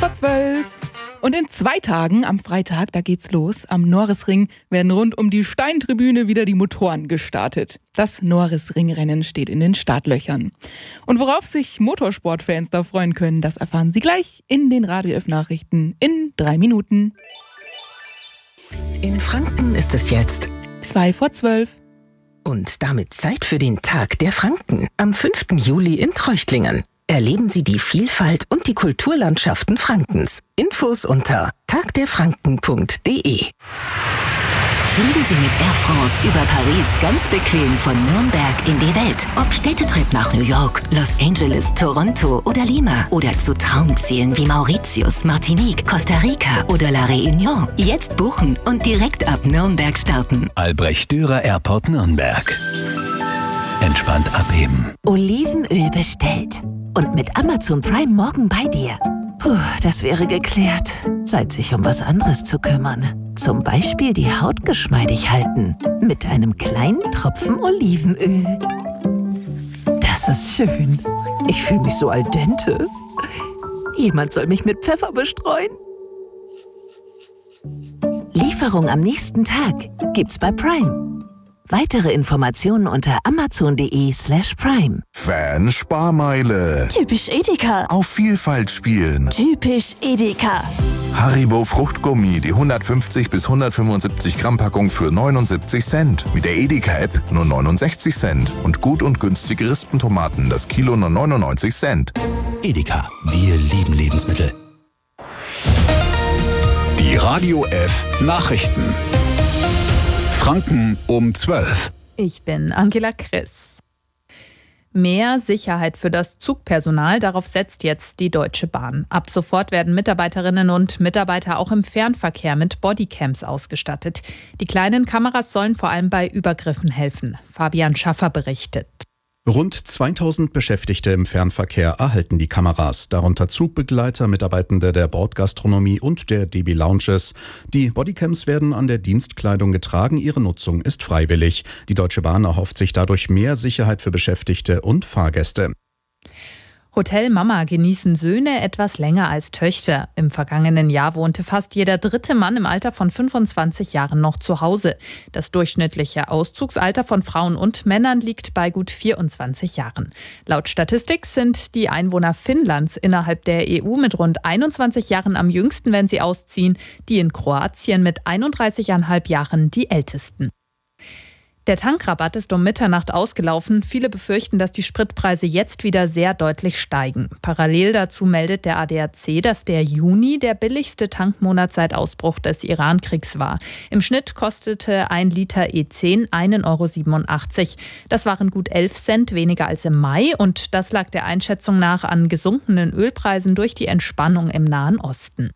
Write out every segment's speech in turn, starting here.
5:12. Und in 2 Tagen, am Freitag, da geht's los. Am Norrisring werden rund um die Steintribüne wieder die Motoren gestartet. Das Norrisring-Rennen steht in den Startlöchern. Und worauf sich Motorsportfans da freuen können, das erfahren Sie gleich in den Radio F-Nachrichten in 3 Minuten. In Franken ist es jetzt 2:12. Und damit Zeit für den Tag der Franken am 5. Juli in Treuchtlingen. Erleben Sie die Vielfalt und die Kulturlandschaften Frankens. Infos unter tagderfranken.de. Fliegen Sie mit Air France über Paris ganz bequem von Nürnberg in die Welt. Ob Städtetrip nach New York, Los Angeles, Toronto oder Lima. Oder zu Traumzielen wie Mauritius, Martinique, Costa Rica oder La Réunion. Jetzt buchen und direkt ab Nürnberg starten. Albrecht Dürer Airport Nürnberg. Entspannt abheben. Olivenöl bestellt. Und mit Amazon Prime morgen bei dir. Puh, das wäre geklärt. Zeit, sich um was anderes zu kümmern. Zum Beispiel die Haut geschmeidig halten. Mit einem kleinen Tropfen Olivenöl. Das ist schön. Ich fühle mich so al dente. Jemand soll mich mit Pfeffer bestreuen. Lieferung am nächsten Tag gibt's bei Prime. Weitere Informationen unter amazon.de/prime. Fan-Sparmeile. Typisch Edeka. Auf Vielfalt spielen. Typisch Edeka. Haribo Fruchtgummi, die 150 bis 175 Gramm Packung für 79 Cent. Mit der Edeka-App nur 69 Cent. Und gut und günstige Rispentomaten, das Kilo nur 99 Cent. Edeka, wir lieben Lebensmittel. Die Radio F Nachrichten. Franken um 12. Ich bin Angela Chris. Mehr Sicherheit für das Zugpersonal, darauf setzt jetzt die Deutsche Bahn. Ab sofort werden Mitarbeiterinnen und Mitarbeiter auch im Fernverkehr mit Bodycams ausgestattet. Die kleinen Kameras sollen vor allem bei Übergriffen helfen. Fabian Schaffer berichtet. Rund 2000 Beschäftigte im Fernverkehr erhalten die Kameras, darunter Zugbegleiter, Mitarbeitende der Bordgastronomie und der DB Lounges. Die Bodycams werden an der Dienstkleidung getragen, ihre Nutzung ist freiwillig. Die Deutsche Bahn erhofft sich dadurch mehr Sicherheit für Beschäftigte und Fahrgäste. Hotel Mama genießen Söhne etwas länger als Töchter. Im vergangenen Jahr wohnte fast jeder 3. Mann im Alter von 25 Jahren noch zu Hause. Das durchschnittliche Auszugsalter von Frauen und Männern liegt bei gut 24 Jahren. Laut Statistik sind die Einwohner Finnlands innerhalb der EU mit rund 21 Jahren am jüngsten, wenn sie ausziehen. Die in Kroatien mit 31,5 Jahren die ältesten. Der Tankrabatt ist um Mitternacht ausgelaufen. Viele befürchten, dass die Spritpreise jetzt wieder sehr deutlich steigen. Parallel dazu meldet der ADAC, dass der Juni der billigste Tankmonat seit Ausbruch des Iran-Kriegs war. Im Schnitt kostete 1 Liter E10 1,87 €. Das waren gut 11 Cent weniger als im Mai. Und das lag der Einschätzung nach an gesunkenen Ölpreisen durch die Entspannung im Nahen Osten.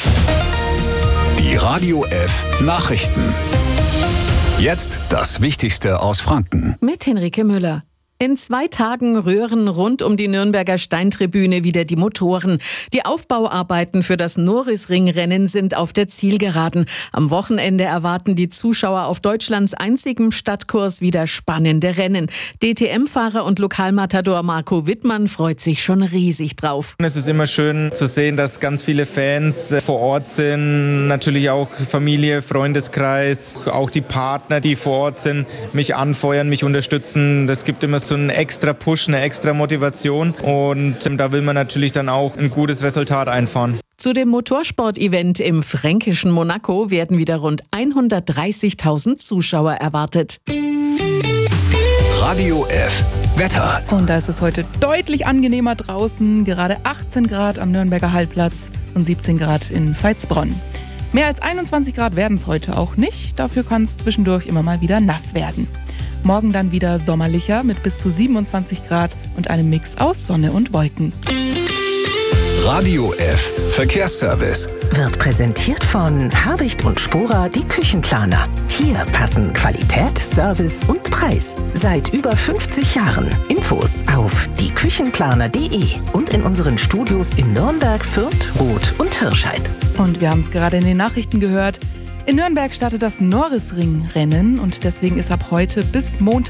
Die Radio F Nachrichten. Jetzt das Wichtigste aus Franken. Mit Henrike Müller. In 2 Tagen rühren rund um die Nürnberger Steintribüne wieder die Motoren. Die Aufbauarbeiten für das Norrisring-Rennen sind auf der Zielgeraden. Am Wochenende erwarten die Zuschauer auf Deutschlands einzigem Stadtkurs wieder spannende Rennen. DTM-Fahrer und Lokalmatador Marco Wittmann freut sich schon riesig drauf. Es ist immer schön zu sehen, dass ganz viele Fans vor Ort sind. Natürlich auch Familie, Freundeskreis, auch die Partner, die vor Ort sind, mich anfeuern, mich unterstützen. Das gibt immer so einen extra Push, eine extra Motivation und da will man natürlich dann auch ein gutes Resultat einfahren. Zu dem Motorsport-Event im fränkischen Monaco werden wieder rund 130.000 Zuschauer erwartet. Radio F Wetter. Und da ist es heute deutlich angenehmer draußen. Gerade 18 Grad am Nürnberger Hallplatz und 17 Grad in Veitsbronn. Mehr als 21 Grad werden es heute auch nicht. Dafür kann es zwischendurch immer mal wieder nass werden. Morgen dann wieder sommerlicher mit bis zu 27 Grad und einem Mix aus Sonne und Wolken. Radio F Verkehrsservice. Wird präsentiert von Habicht und Spora, die Küchenplaner. Hier passen Qualität, Service und Preis. Seit über 50 Jahren. Infos auf dieküchenplaner.de und in unseren Studios in Nürnberg, Fürth, Roth und Hirscheid. Und wir haben es gerade in den Nachrichten gehört. In Nürnberg startet das Norrisring-Rennen und deswegen ist ab heute bis Montag